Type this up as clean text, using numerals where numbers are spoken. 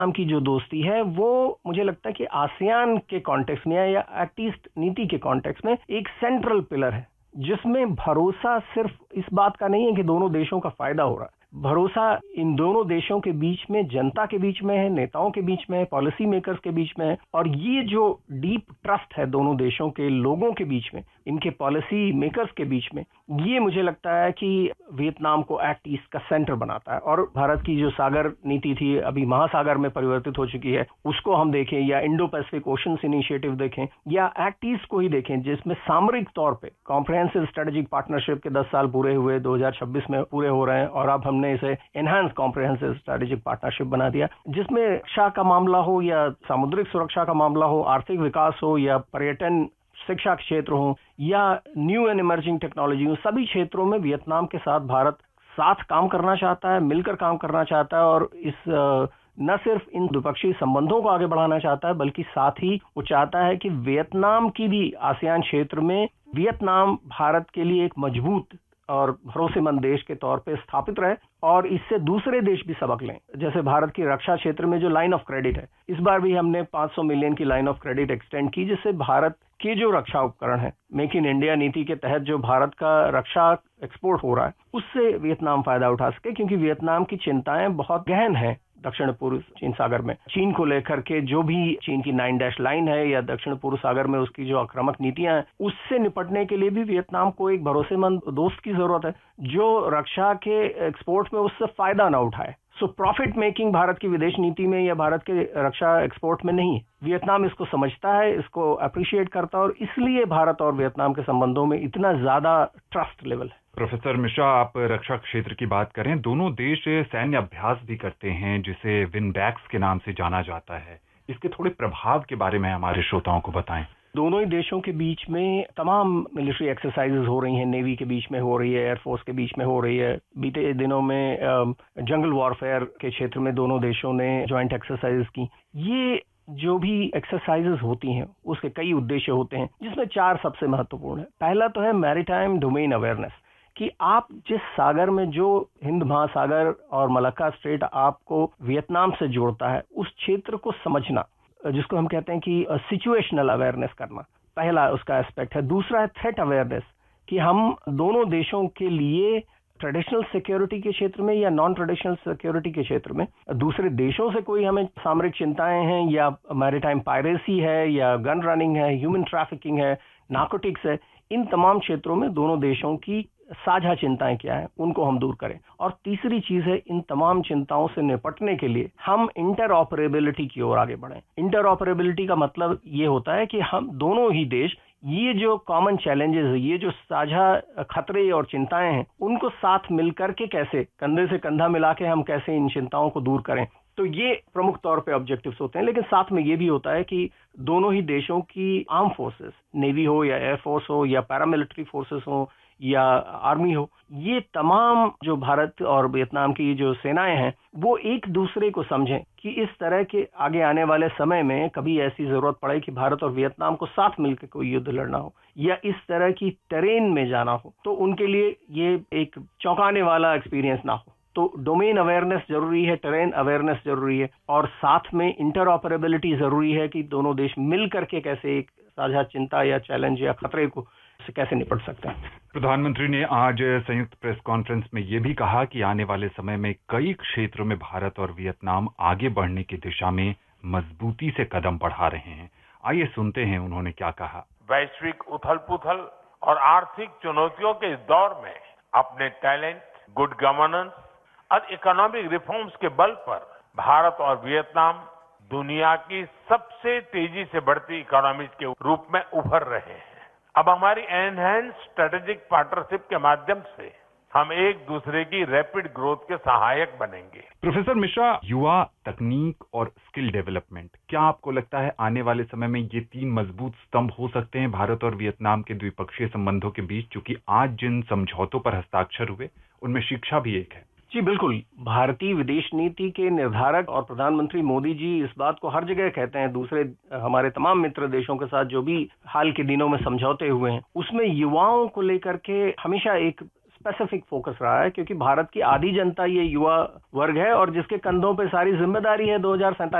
Vietnam की जो दोस्ती है वो मुझे लगता है कि आसियान के कॉन्टेक्स्ट में या एक्ट ईस्ट नीति के कॉन्टेक्स्ट में एक सेंट्रल पिलर है, जिसमें भरोसा सिर्फ इस बात का नहीं है कि दोनों देशों का फायदा हो रहा है। भरोसा इन दोनों देशों के बीच में, जनता के बीच में है, नेताओं के बीच में है, पॉलिसी मेकर्स के बीच में है। और ये जो डीप ट्रस्ट है दोनों देशों के लोगों के बीच में, इनके पॉलिसी मेकर्स के बीच में, ये मुझे लगता है कि वियतनाम को एक्ट ईस्ट का सेंटर बनाता है। और भारत की जो सागर नीति थी अभी महासागर में परिवर्तित हो चुकी है, उसको हम देखें, या इंडो पैसिफिक ओशंस इनिशिएटिव देखें, या एक्ट ईस्ट को ही देखें, जिसमें सामरिक तौर पे कॉम्प्रिहेंसिव स्ट्रेटेजिक पार्टनरशिप के 10 साल पूरे हुए, 2026 में पूरे हो रहे हैं, और अब हमने इसे एनहांस कॉम्प्रिहेंसिव स्ट्रेटेजिक पार्टनरशिप बना दिया, जिसमें रक्षा का मामला हो या सामुद्रिक सुरक्षा का मामला हो, आर्थिक विकास हो या पर्यटन, शिक्षा क्षेत्र हो या न्यू एंड इमर्जिंग टेक्नोलॉजी हो, सभी क्षेत्रों में वियतनाम के साथ भारत साथ काम करना चाहता है, मिलकर काम करना चाहता है। और इस न सिर्फ इन द्विपक्षीय संबंधों को आगे बढ़ाना चाहता है, बल्कि साथ ही वो चाहता है कि वियतनाम की भी आसियान क्षेत्र में वियतनाम भारत के लिए एक मजबूत और भरोसेमंद देश के तौर पे स्थापित रहे, और इससे दूसरे देश भी सबक लें। जैसे भारत की रक्षा क्षेत्र में जो लाइन ऑफ क्रेडिट है, इस बार भी हमने 500 मिलियन की लाइन ऑफ क्रेडिट एक्सटेंड की, जिससे भारत के जो रक्षा उपकरण है, मेक इन इंडिया नीति के तहत जो भारत का रक्षा एक्सपोर्ट हो रहा है, उससे वियतनाम फायदा उठा सके। क्योंकि वियतनाम की चिंताएं बहुत गहन हैं दक्षिण पूर्व चीन सागर में, चीन को लेकर के जो भी चीन की 9 डैश लाइन है या दक्षिण पूर्व सागर में उसकी जो आक्रामक नीतियां हैं, उससे निपटने के लिए भी वियतनाम को एक भरोसेमंद दोस्त की जरूरत है, जो रक्षा के एक्सपोर्ट में उससे फायदा ना उठाए। सो प्रॉफिट मेकिंग भारत की विदेश नीति में या भारत के रक्षा एक्सपोर्ट में नहीं है। वियतनाम इसको समझता है, इसको अप्रिशिएट करता है, और इसलिए भारत और वियतनाम के संबंधों में इतना ज्यादा ट्रस्ट लेवल है। प्रोफेसर मिश्रा, आप रक्षा क्षेत्र की बात करें, दोनों देश सैन्य अभ्यास भी करते हैं जिसे विनबैक्स के नाम से जाना जाता है। इसके थोड़े प्रभाव के बारे में हमारे श्रोताओं को बताएं। दोनों ही देशों के बीच में तमाम मिलिट्री एक्सरसाइजेज हो रही हैं, नेवी के बीच में हो रही है, एयरफोर्स के बीच में हो रही है। बीते दिनों में जंगल वॉरफेयर के क्षेत्र में दोनों देशों ने ज्वाइंट एक्सरसाइजेज की। ये जो भी एक्सरसाइजेज होती हैं उसके कई उद्देश्य होते हैं, जिसमें 4 सबसे महत्वपूर्ण है। पहला तो है मैरीटाइम डोमेन अवेयरनेस, कि आप जिस सागर में, जो हिंद महासागर और मलक्का स्ट्रेट आपको वियतनाम से जोड़ता है, उस क्षेत्र को समझना, जिसको हम कहते हैं कि सिचुएशनल अवेयरनेस करना, पहला उसका एस्पेक्ट है। दूसरा है थ्रेट अवेयरनेस, कि हम दोनों देशों के लिए ट्रेडिशनल सिक्योरिटी के क्षेत्र में या नॉन ट्रेडिशनल सिक्योरिटी के क्षेत्र में दूसरे देशों से कोई हमें सामरिक चिंताएं हैं, या मैरीटाइम पायरेसी है, या गन रनिंग है, ह्यूमन ट्रैफिकिंग है, नार्कोटिक्स है, इन तमाम क्षेत्रों में दोनों देशों की साझा चिंताएं क्या हैं, उनको हम दूर करें। और तीसरी चीज है, इन तमाम चिंताओं से निपटने के लिए हम इंटरऑपरेबिलिटी की ओर आगे बढ़ें। इंटरऑपरेबिलिटी का मतलब ये होता है कि हम दोनों ही देश ये जो कॉमन चैलेंजेस है, ये जो साझा खतरे और चिंताएं हैं, उनको साथ मिलकर के कैसे, कंधे से कंधा मिला के हम कैसे इन चिंताओं को दूर करें। तो ये प्रमुख तौर पे ऑब्जेक्टिव्स होते हैं। लेकिन साथ में ये भी होता है कि दोनों ही देशों की आर्म फोर्सेस, नेवी हो या एयरफोर्स हो या पैरामिलिट्री फोर्सेस हो या आर्मी हो, ये तमाम जो भारत और वियतनाम की जो सेनाएं हैं, वो एक दूसरे को समझें कि इस तरह के आगे आने वाले समय में कभी ऐसी जरूरत पड़े कि भारत और वियतनाम को साथ मिलकर कोई युद्ध लड़ना हो या इस तरह की टेरेन में जाना हो, तो उनके लिए ये एक चौंकाने वाला एक्सपीरियंस ना हो। तो डोमेन अवेयरनेस जरूरी है, टेरेन अवेयरनेस जरूरी है, और साथ में इंटरऑपरेबिलिटी जरूरी है कि दोनों देश मिल करके कैसे एक साझा चिंता या चैलेंज या खतरे को से कैसे निपट सकते हैं। प्रधानमंत्री ने आज संयुक्त प्रेस कॉन्फ्रेंस में ये भी कहा कि आने वाले समय में कई क्षेत्रों में भारत और वियतनाम आगे बढ़ने की दिशा में मजबूती से कदम बढ़ा रहे हैं। आइए सुनते हैं उन्होंने क्या कहा। वैश्विक उथल-पुथल और आर्थिक चुनौतियों के इस दौर में अपने टैलेंट, गुड गवर्नेंस और इकोनॉमिक रिफॉर्म्स के बल पर भारत और वियतनाम दुनिया की सबसे तेजी से बढ़ती इकोनॉमीज के रूप में उभर रहे हैं। अब हमारी एनहांस स्ट्रेटेजिक पार्टनरशिप के माध्यम से हम एक दूसरे की रैपिड ग्रोथ के सहायक बनेंगे। प्रोफेसर मिश्रा, युवा, तकनीक और स्किल डेवलपमेंट, क्या आपको लगता है आने वाले समय में ये 3 मजबूत स्तंभ हो सकते हैं भारत और वियतनाम के द्विपक्षीय संबंधों के बीच? क्योंकि आज जिन समझौतों पर हस्ताक्षर हुए उनमें शिक्षा भी एक है। जी बिल्कुल, भारतीय विदेश नीति के निर्धारक और प्रधानमंत्री मोदी जी इस बात को हर जगह कहते हैं, दूसरे हमारे तमाम मित्र देशों के साथ जो भी हाल के दिनों में समझौते हुए हैं, उसमें युवाओं को लेकर के हमेशा एक स्पेसिफिक फोकस रहा है, क्योंकि भारत की आधी जनता ये युवा वर्ग है और जिसके कंधों पे सारी जिम्मेदारी है 2047